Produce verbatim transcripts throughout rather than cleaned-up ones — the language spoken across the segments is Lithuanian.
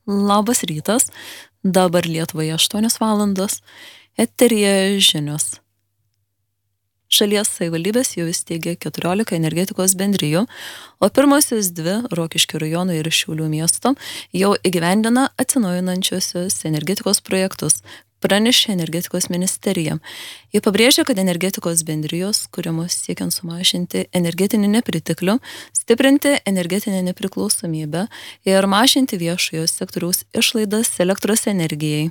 Labas rytas, dabar Lietuvoje aštuonios valandos, eteryje žinios. Šalies savivaldybės jau įsteigė keturiolika energetikos bendrijų, o pirmosios dvi Rokiškio rajono ir Šiaulių miesto jau įgyvendina atsinaujinančiosios energetikos projektus, pranešė energetikos ministerija. Ji pabrėžė, kad energetikos bendrijos kuriamos siekiant sumažinti energetinį nepriteklių, stiprinti energetinę nepriklausomybę ir mažinti viešojo sektoriaus išlaidas elektros energijai.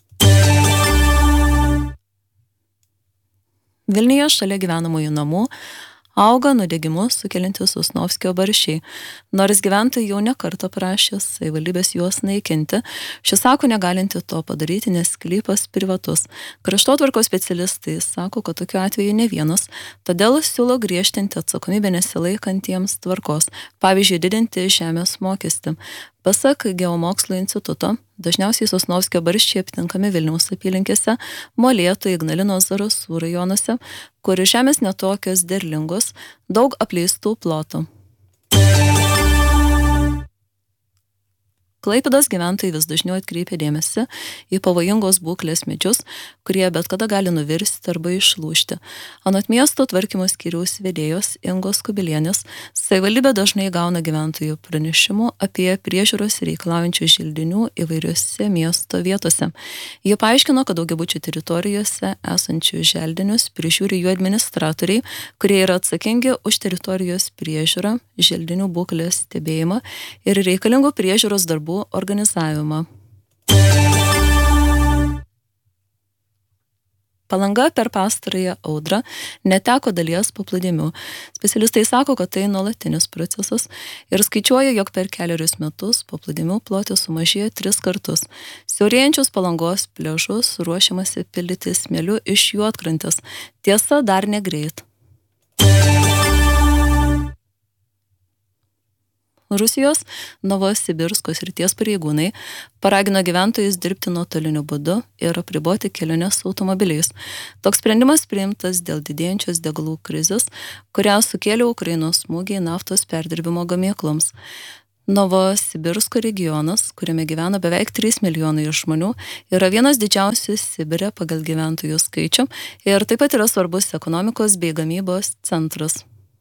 Vilniuje šalia gyvenamųjų namų auga nudegimus sukeliantys Sosnovskio barščiai. Nors gyventojai jau nekartą prašė savivaldybės juos naikinti, šis sako negalinti to padaryti, nes sklypas privatus. Kraštotvarkos specialistai sako, kad tokiu atveju ne vienas, todėl siūlo griežtinti atsakomybę nesilaikantiems tvarkos, pavyzdžiui, didinti žemės mokestį. Pasak Geomokslų instituto, dažniausiai Sosnovskio barščiai aptinkami Vilniaus apylinkėse, Molėtų, Ignalinos, Zarasų rajonuose, kur žemės netokios derlingos, daug apleistų plotų. Klaipėdos gyventojai vis dažniau atkreipia dėmesį į pavojingos būklės medžius, kurie bet kada gali nuvirsti arba išlūžti. Anot miesto tvarkymo skyriaus vedėjos Ingos Kubilienės, savivaldybė dažnai gauna gyventojų pranešimų apie priežiūros reikalaujančių želdinių įvairiose miesto vietose. Ji paaiškino, kad daugiabučių teritorijose esančių želdinius prižiūri jų administratoriai, kurie yra atsakingi už teritorijos priežiūrą, želdinių būklės stebėjimą ir reikalingų priežiūros darbų organizavimą. Palanga per pastarąją audrą neteko dalies paplūdimių. Specialistai sako, kad tai nuolatinis procesas ir skaičiuoja, jog per keliarius metus paplūdimių plotis sumažėjo tris kartus. Siaurėjančius Palangos pliažus ruošiamasi pildyti smėliu iš Juodkrantės. Tiesa, dar negreit. Rusijos Novosibirsko srities pareigūnai paragino gyventojus dirbti nuotoliniu būdu ir apriboti keliones automobiliais. Toks sprendimas priimtas dėl didėjančios degalų krizės, kurią sukėlė Ukrainos smūgiai naftos perdirbimo gamykloms. Novosibirsko regionas, kuriame gyvena beveik trys milijonai žmonių, yra vienas didžiausių Sibire pagal gyventojų skaičių ir taip pat yra svarbus ekonomikos bei gamybos centras.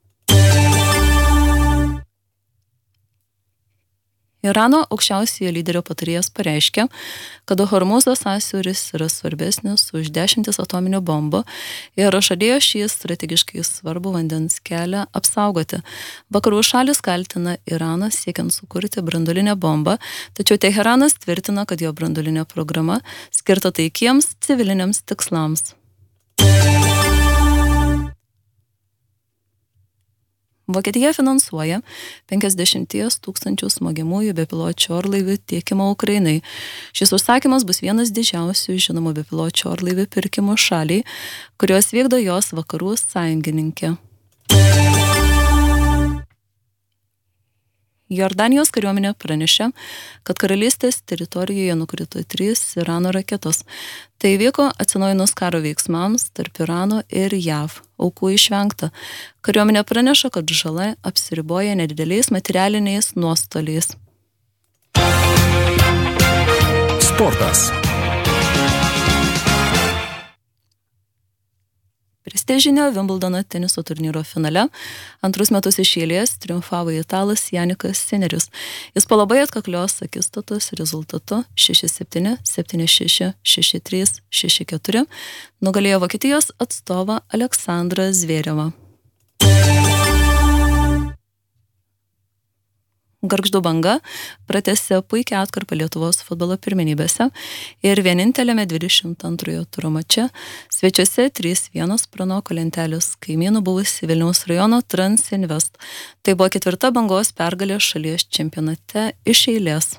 Irano aukščiausiojo lyderio patarėjas pareiškė, kad Hormuzo sąsiauris yra svarbesnis už dešimtis atominių bombų ir žadėjo šį strategiškai svarbų vandens kelią apsaugoti. Vakarų šalis kaltina Iraną siekiant sukurti branduolinę bombą, tačiau Teheranas tvirtina, kad jo branduolinė programa skirta taikiems civiliniams tikslams. Vokietija finansuoja penkiasdešimt tūkstančių smogiamųjų bepiločių orlaivių tiekimą Ukrainai. Šis užsakymas bus vienas didžiausių žinomų bepiločių orlaivių pirkimų šaliai, kurios vykdo jos vakarų sąjungininkė. Jordanijos kariuomenė pranešė, kad karalystės teritorijoje nukrito trys Irano raketos. Tai vyko atsinaujinus karo veiksmams tarp Irano ir J A V. Aukų išvengta. Kariuomenė praneša, kad žala apsiriboja nedideliais materialiniais nuostoliais. Sportas. Prestižinio Wimbledono teniso turnyro finale antrus metus iš eilės triumfavo italas Janikas Sinerius. Jis po labai atkaklios akistatos rezultatu šeši septyni, septyni šeši, šeši trys, šeši keturi nugalėjo Vokietijos atstovą Aleksandrą Zverevą. Gargždų Banga pratęsė puikią atkarpą Lietuvos futbolo pirmenybėse ir vieninteliame dvidešimt antrojo turo mače svečiuose trys vienas pranoko lentelės kaimynų buvusi Vilniaus rajono Transinvest. Tai buvo ketvirta Bangos pergalė šalies čempionate iš eilės.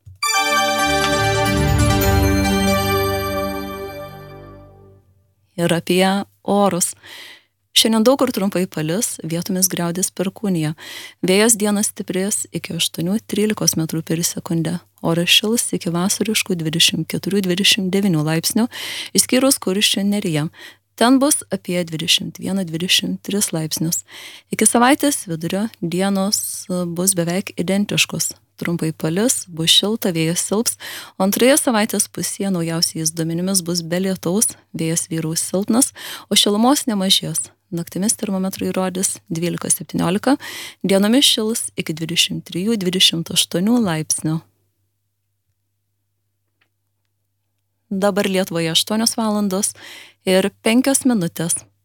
Ir apie orus. Šiandien daug kur trumpai palis, vietomis griaudės perkūnija. Vėjas dieną stiprės iki aštuoni trylika metrų per sekundę. Oras šils iki vasariškų dvidešimt keturi dvidešimt devyni laipsnių, išskyrus Kuršių neriją. Ten bus apie dvidešimt vienas dvidešimt tris laipsnius. Iki savaitės vidurio dienos bus beveik identiškos. trumpai palis, bus šilta, vėjas silps, o antroje savaitės pusėje naujausiais duomenimis bus be lietaus, vėjas vyraus silpnas, o šilumos nemažės. Naktimis termometrai rodys dvylika septyniolika, dienomis šils iki dvidešimt trijų dvidešimt aštuonių laipsnių. Dabar Lietuvoje aštuonios valandos ir penkios minutės.